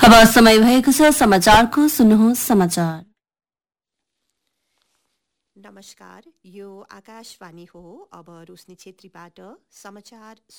अब समय भएको छ समाचारको। सुन्नुहोस् समाचार। नमस्कार, यो आकाशवाणी हो। अब रोशनी छेत्रीबाट समाचार